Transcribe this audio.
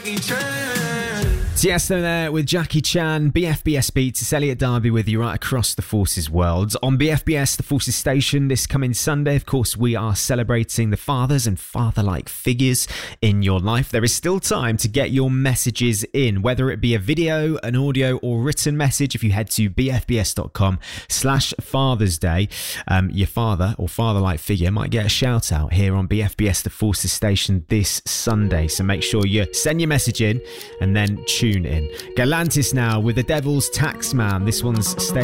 Tiesto there with Jackie Chan, BFBS Beats. It's Elliot Darby with you right across the Forces world. On BFBS, the Forces station, this coming Sunday, of course, we are celebrating the fathers and father-like figures in your life. There is still time to get your messages in, whether it be a video, an audio, or written message. If you head to bfbs.com/Father's Day, your father or father-like figure might get a shout out here on BFBS, the Forces station this Sunday. So make sure you send your message in and then tune in. Galantis now with the Devil's Taxman. This one's Stay